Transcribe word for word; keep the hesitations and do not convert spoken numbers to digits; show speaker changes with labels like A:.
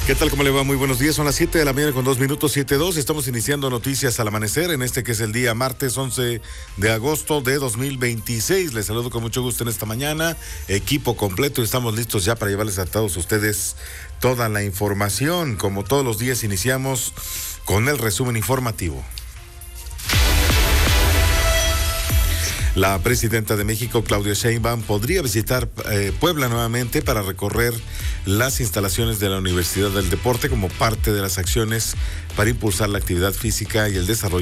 A: ¿Qué tal? ¿Cómo le va? Muy buenos días. Son las siete de la mañana con dos minutos, siete dos. Estamos iniciando Noticias al Amanecer en este que es el día martes once de agosto de dos mil veintiséis. Les saludo con mucho gusto en esta mañana. Equipo completo y estamos listos ya para llevarles a todos ustedes toda la información. Como todos los días iniciamos con el resumen informativo. La presidenta de México, Claudia Sheinbaum, podría visitar eh, Puebla nuevamente para recorrer las instalaciones de la Universidad del Deporte como parte de las acciones para impulsar la actividad física y el desarrollo